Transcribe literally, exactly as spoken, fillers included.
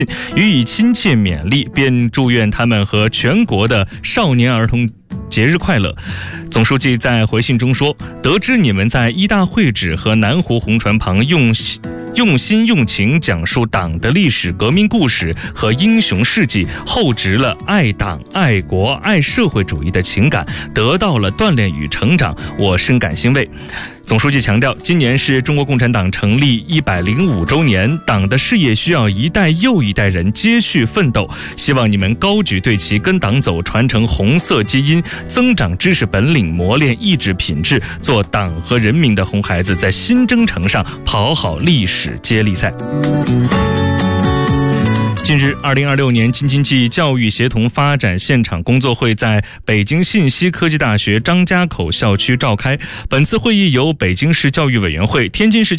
予以亲切勉励，便祝愿他们和全国的少年儿童节日快乐。总书记在回信中说，得知你们在一大会址和南湖红船旁用用心用情讲述党的历史、革命故事和英雄事迹，厚植了爱党、爱国、爱社会主义的情感，得到了锻炼与成长，我深感欣慰。总书记强调，今年是中国共产党成立一百零五周年，党的事业需要一代又一代人接续奋斗，希望你们高举队旗跟党走，传承红色基因，增长知识本领，磨练意志品质，做党和人民的红孩子，在新征程上跑好历史接力赛。近日，二零二六年京津冀教育协同发展现场工作会在北京信息科技大学张家口校区召开。本次会议由北京市教育委员会、天津市